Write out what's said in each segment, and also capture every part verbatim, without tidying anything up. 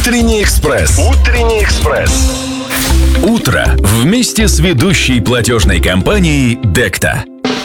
Утренний экспресс. Утренний экспресс. Утро вместе с ведущей платежной компанией Декта.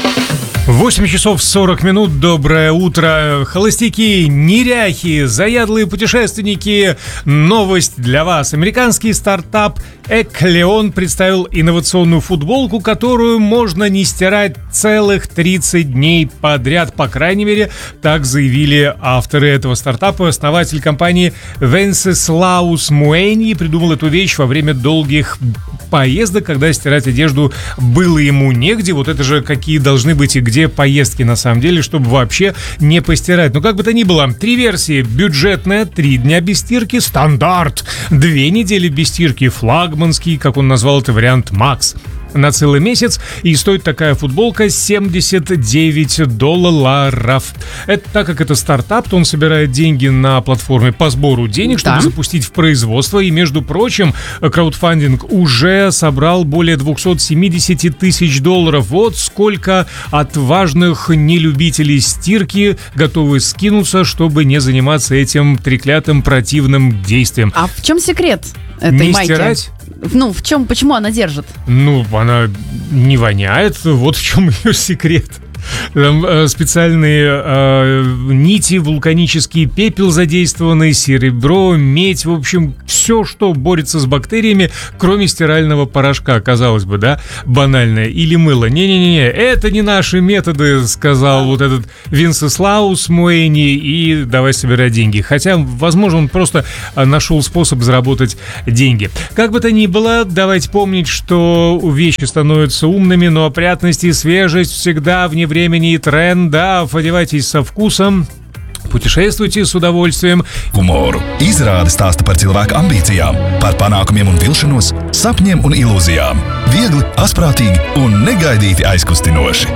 восемь часов сорок минут. Доброе утро, холостяки, неряхи, заядлые путешественники. Новость для вас. Американский стартап Эклеон представил инновационную футболку, которую можно не стирать целых тридцать дней подряд. По крайней мере, так заявили авторы этого стартапа. Основатель компании Венсеслаус Муэйни придумал эту вещь во время долгих поездок, когда стирать одежду было ему негде. Вот это же какие должны быть и где поездки на самом деле, чтобы вообще не постирать. Но как бы то ни было, три версии. Бюджетная, три дня без стирки, стандарт, две недели без стирки, флагманский, как он назвал это, вариант Макс, на целый месяц. И стоит такая футболка семьдесят девять долларов. Это так как это стартап, то он собирает деньги на платформе по сбору денег, чтобы Да. запустить в производство. И, между прочим, краудфандинг уже собрал более двести семьдесят тысяч долларов. Вот сколько отважных нелюбителей стирки готовы скинуться, чтобы не заниматься этим треклятым противным действием. А в чем секрет этой Не майки? стирать? Ну, в чем, почему она держит? Ну, она не воняет, вот в чем ее секрет. Там э, специальные э, нити, вулканический пепел задействованы, серебро, медь, в общем, все, что борется с бактериями, кроме стирального порошка, казалось бы, да, банальное, или мыло. Не-не-не, это не наши методы, сказал вот этот Венсеслаус Муэйни, и давай собирать деньги. Хотя, возможно, он просто нашел способ заработать деньги. Как бы то ни было, давайте помнить, что вещи становятся умными, но опрятность и свежесть всегда вне времени и тренда. Одевайтесь со вкусом, putešествуйте с удовольствием. Humoru. Izrāde stāsta par cilvēku ambīcijām, par panākumiem un vilšanos, sapņiem un ilūzijām. Viegli, asprātīgi un negaidīti aizkustinoši.